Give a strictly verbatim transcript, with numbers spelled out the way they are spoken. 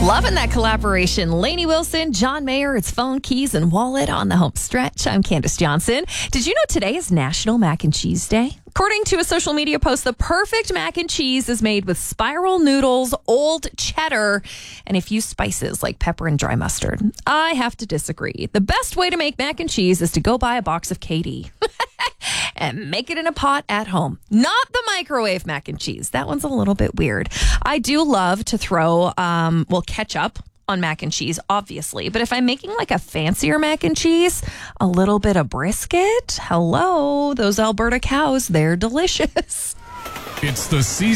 Loving that collaboration. Lainey Wilson, John Mayer, it's phone, keys, and wallet on the home stretch. I'm Candace Johnson. Did you know today is National Mac and Cheese Day? According to a social media post, the perfect mac and cheese is made with spiral noodles, old cheddar, and a few spices like pepper and dry mustard. I have to disagree. The best way to make mac and cheese is to go buy a box of Katie and make it in a pot at home. Not the microwave mac and cheese. That one's a little bit weird. I do love to throw, um, well, ketchup on mac and cheese, obviously. But if I'm making like a fancier mac and cheese, a little bit of brisket, hello, those Alberta cows, they're delicious. It's the season.